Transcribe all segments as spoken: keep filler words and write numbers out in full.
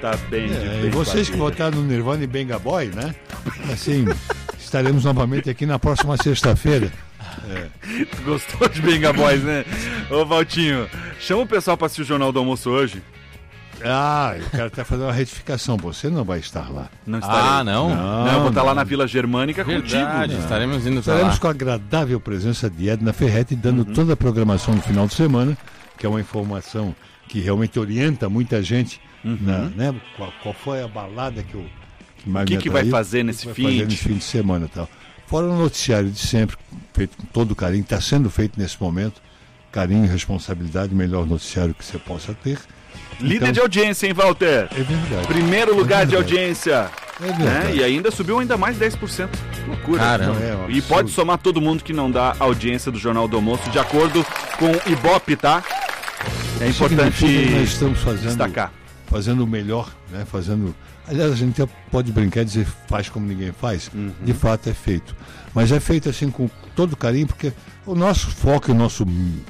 tá bem. É, de bem e vocês que votaram no Nirvana e Benga Boy, né? Assim, estaremos novamente aqui na próxima sexta-feira. É. Tu gostou de Benga Boys, né? Ô, Valtinho, chama o pessoal para assistir o Jornal do Almoço hoje. Ah, eu quero até fazer uma retificação. Você não vai estar lá. Não estarei. Ah, não? Não, não eu vou estar lá na Vila Germânica Verdade, contigo. estaremos indo pra Estaremos lá. com a agradável presença de Edna Ferretti, dando Uhum. toda a programação no final de semana, que é uma informação que realmente orienta muita gente. Uhum. Na, né? qual, qual foi a balada que, eu, que mais O que me que vai atraiu, fazer o que nesse vai fim fazer de- nesse fim de semana e tal. Fora o noticiário de sempre, feito com todo carinho, está sendo feito nesse momento. Carinho e responsabilidade, o melhor noticiário que você possa ter. Líder Então, de audiência, hein, Walter? É verdade. Primeiro lugar É de verdade. audiência. É verdade. Né? E ainda subiu ainda mais dez por cento. Que loucura. Caramba. É um E absurdo. pode somar todo mundo que não dá audiência do Jornal do Almoço, de acordo com o Ibope, tá? É importante Significa que nós estamos fazendo, destacar. fazendo o melhor, né? Fazendo. Aliás, a gente até pode brincar e dizer faz como ninguém faz. Uhum. De fato é feito. Mas é feito assim com todo carinho, porque o nosso foco, o nosso.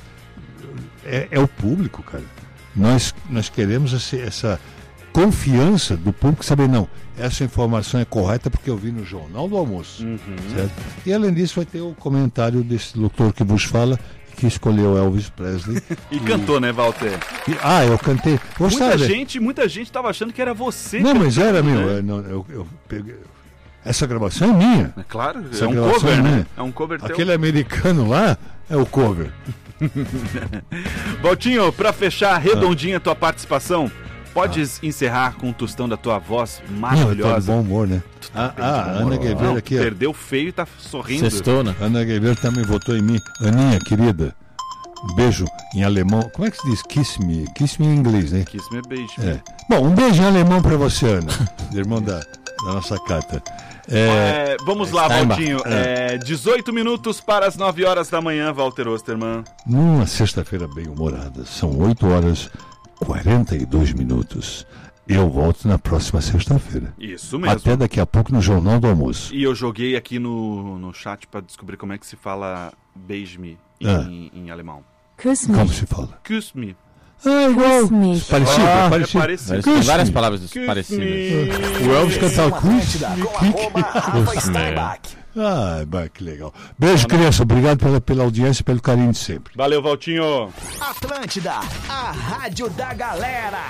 É, é o público, cara. Nós, nós queremos esse, essa confiança do público, saber, não, essa informação é correta porque eu vi no Jornal do Almoço. Uhum. Certo? E além disso vai ter o comentário desse doutor que vos fala, que escolheu Elvis Presley. E cantou, né, Walter? E- ah, eu cantei. Muita Gostaram? gente, muita gente tava achando que era você. Não, mas cantando, era, meu. né? Eu, não- eu- eu peguei- essa gravação é minha. É claro, Essa é um gravação cover, é né? minha. É um cover teu. Aquele americano lá é o cover. Valtinho, pra fechar redondinha a tua participação, podes encerrar com um tostão da tua voz Não, eu tô de maravilhosa. bom humor, né? A, Bem a de bom Ana humor. Guevara Não, aqui, ó. perdeu feio e tá sorrindo. Sextou, né? Ana Guevara também votou em mim. Aninha, querida, um beijo em alemão. Como é que se diz? Kiss me. Kiss me em inglês, né? Kiss me beijo. É. Bom, um beijo em alemão pra você, Ana. Irmão da, da nossa Cata. É, É, vamos lá, Steinbach. Valtinho. É, dezoito minutos para as nove horas da manhã, Walter Osterman. numa sexta-feira bem humorada. São oito horas e quarenta e dois minutos. Eu volto na próxima sexta-feira. Isso mesmo. Até daqui a pouco no Jornal do Almoço. E eu joguei aqui no, no chat para descobrir como é que se fala beije-me em, Ah. em alemão. Küss Como mich. se fala? Kiss me. Ah, igual. Küss mich. Parecido, Ah, É parecido. parecido. Tem várias me. palavras Kiss parecidas. me. O Elvis cantava Atlântida, Kiss. com arroba Rafa Steinbach. Ah, bah, que legal. Beijo, criança. Obrigado pela, pela audiência e pelo carinho de sempre. Valeu, Valtinho. Atlântida, a rádio da galera.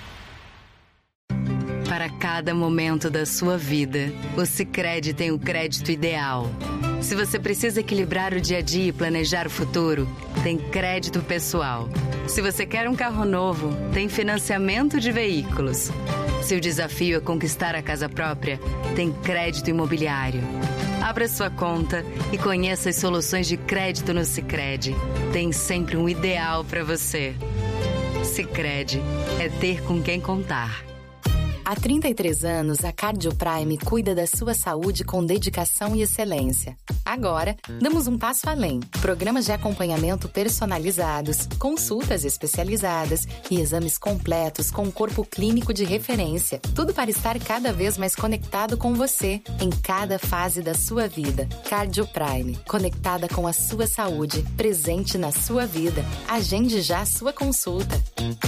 Para cada momento da sua vida, o Sicredi tem o crédito ideal. Se você precisa equilibrar o dia a dia e planejar o futuro, tem crédito pessoal. Se você quer um carro novo, tem financiamento de veículos. Se o desafio é conquistar a casa própria, tem crédito imobiliário. Abra sua conta e conheça as soluções de crédito no Sicredi. Tem sempre um ideal para você. Sicredi é ter com quem contar. Há trinta e três anos, a CardioPrime cuida da sua saúde com dedicação e excelência. Agora, damos um passo além. Programas de acompanhamento personalizados, consultas especializadas e exames completos com um corpo clínico de referência. Tudo para estar cada vez mais conectado com você, em cada fase da sua vida. CardioPrime, conectada com a sua saúde, presente na sua vida. Agende já a sua consulta.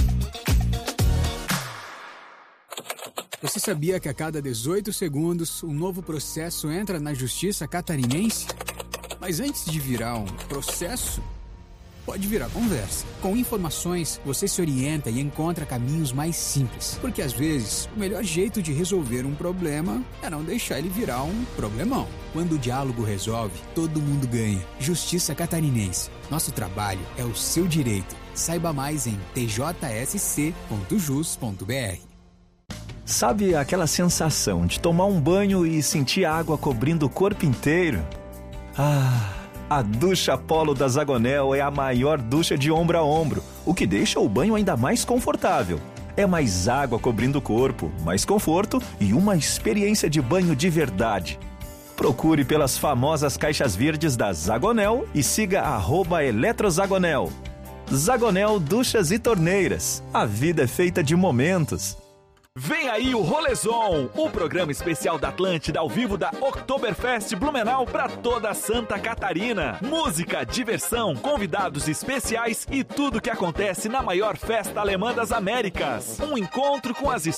Você sabia que a cada dezoito segundos um novo processo entra na justiça catarinense? Mas antes de virar um processo, pode virar conversa. Com informações, você se orienta e encontra caminhos mais simples. Porque às vezes, o melhor jeito de resolver um problema é não deixar ele virar um problemão. Quando o diálogo resolve, todo mundo ganha. Justiça Catarinense. Nosso trabalho é o seu direito. Saiba mais em t j s c ponto jus ponto b r. Sabe aquela sensação de tomar um banho e sentir a água cobrindo o corpo inteiro? Ah, a ducha Polo da Zagonel é a maior ducha de ombro a ombro, o que deixa o banho ainda mais confortável. É mais água cobrindo o corpo, mais conforto e uma experiência de banho de verdade. Procure pelas famosas caixas verdes da Zagonel e siga arroba Eletrozagonel. Zagonel Duchas e Torneiras. A vida é feita de momentos. Vem aí o Rolezon, o programa especial da Atlântida ao vivo da Oktoberfest Blumenau para toda Santa Catarina. Música, diversão, convidados especiais e tudo que acontece na maior festa alemã das Américas. Um encontro com as